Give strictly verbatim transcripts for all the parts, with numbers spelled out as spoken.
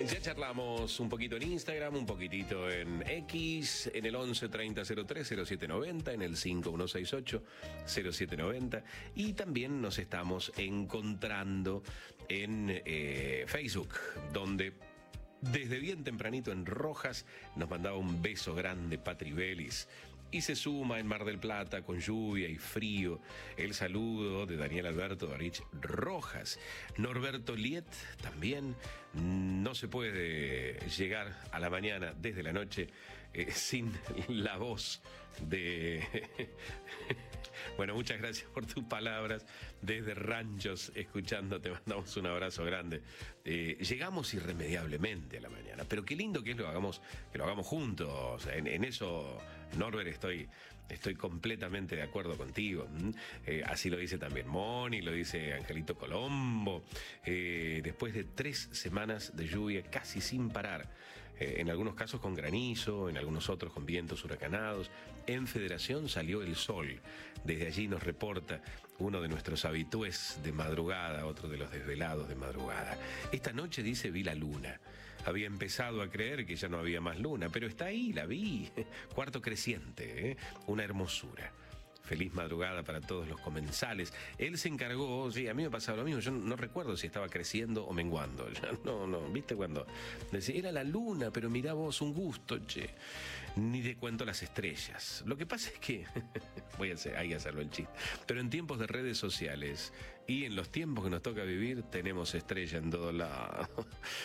Ya charlamos un poquito en Instagram, un poquitito en X, en el once treinta cero tres cero siete noventa, en el cinco uno seis ocho cero siete noventa, y también nos estamos encontrando en eh, Facebook, donde desde bien tempranito en Rojas nos mandaba un beso grande Patri Vélez. Y se suma en Mar del Plata con lluvia y frío el saludo de Daniel Alberto Darich Rojas. Norberto Liet también. No se puede llegar a la mañana desde la noche eh, sin la voz de... Bueno, muchas gracias por tus palabras. Desde Ranchos, escuchando, te mandamos un abrazo grande. Eh, llegamos irremediablemente a la mañana, pero qué lindo que es lo hagamos, que lo hagamos juntos. En, en eso, Norbert, estoy, estoy completamente de acuerdo contigo. Eh, así lo dice también Moni, lo dice Angelito Colombo. Eh, después de tres semanas de lluvia casi sin parar, eh, en algunos casos con granizo, en algunos otros con vientos huracanados, en Federación salió el sol. Desde allí nos reporta uno de nuestros habitués de madrugada, otro de los desvelados de madrugada. Esta noche, dice, vi la luna. Había empezado a creer que ya no había más luna, pero está ahí, la vi. Cuarto creciente, ¿eh? Una hermosura. Feliz madrugada para todos los comensales. Él se encargó, sí, a mí me pasaba lo mismo, yo no recuerdo si estaba creciendo o menguando. Ya no, no, ¿viste? Cuando decía, era la luna, pero mirá vos, un gusto, che. Ni te cuento las estrellas. Lo que pasa es que, voy a hacer, hay que hacerlo el chiste, pero en tiempos de redes sociales y en los tiempos que nos toca vivir, tenemos estrella en todo lado.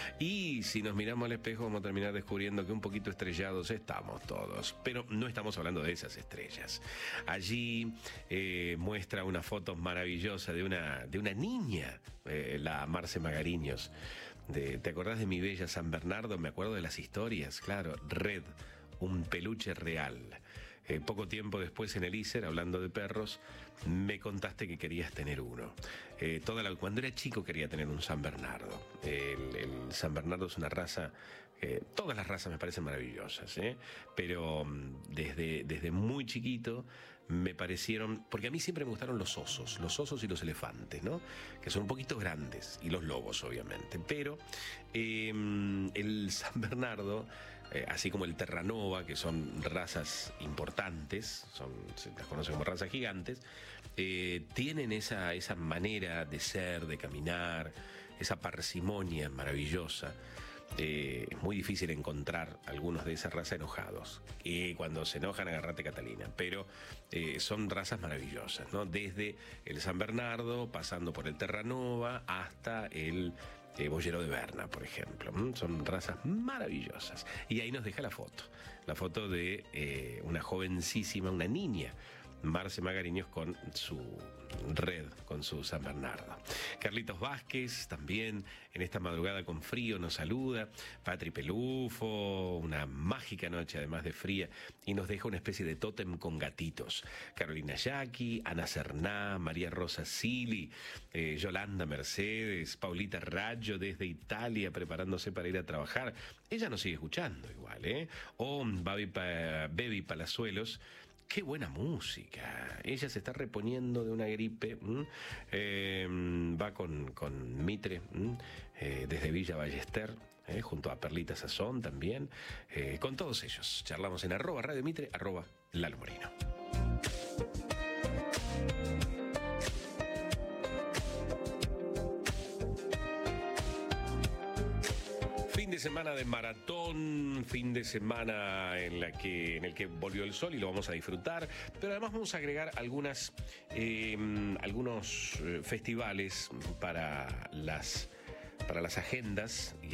Y si nos miramos al espejo, vamos a terminar descubriendo que un poquito estrellados estamos todos. Pero no estamos hablando de esas estrellas. Allí Eh, muestra una foto maravillosa de una, de una niña, eh, la Marce Magariños. De, ¿te acordás de Mi Bella San Bernardo? Me acuerdo de las historias, claro. Red, un peluche real. Eh, poco tiempo después en el I S E R, hablando de perros, me contaste que querías tener uno. Eh, toda la, cuando era chico quería tener un San Bernardo. El, el San Bernardo es una raza, eh, todas las razas me parecen maravillosas, ¿eh? Pero desde, desde muy chiquito me parecieron, porque a mí siempre me gustaron los osos, los osos y los elefantes, ¿no? Que son un poquito grandes, y los lobos, obviamente. Pero eh, el San Bernardo, eh, así como el Terranova, que son razas importantes, son, se las conocen como razas gigantes, eh, tienen esa, esa manera de ser, de caminar, esa parsimonia maravillosa. Eh, es muy difícil encontrar algunos de esa raza enojados. Y cuando se enojan, agarrate Catalina. Pero eh, son razas maravillosas, ¿no? Desde el San Bernardo, pasando por el Terranova, hasta el eh, Boyero de Berna, por ejemplo. ¿Mm? Son razas maravillosas. Y ahí nos deja la foto. La foto de eh, una jovencísima, una niña, Marce Magariños, con su Red, con su San Bernardo. Carlitos Vázquez también en esta madrugada con frío nos saluda. Patri Pelufo, una mágica noche además de fría, y nos deja una especie de tótem con gatitos. Carolina Yaqui, Ana Cerná, María Rosa Sili, eh, Yolanda Mercedes, Paulita Raggio desde Italia preparándose para ir a trabajar. Ella nos sigue escuchando igual, ¿eh? O Baby, pa, Baby Palazuelos. Qué buena música. Ella se está reponiendo de una gripe. Eh, va con, con Mitre eh, desde Villa Ballester, eh, junto a Perlita Sazón también. Eh, con todos ellos charlamos en arroba Radio Mitre, arroba Lalo Moreno. Fin de semana de maratón, fin de semana en la que en el que volvió el sol y lo vamos a disfrutar, pero además vamos a agregar algunas eh, algunos festivales para las para las agendas.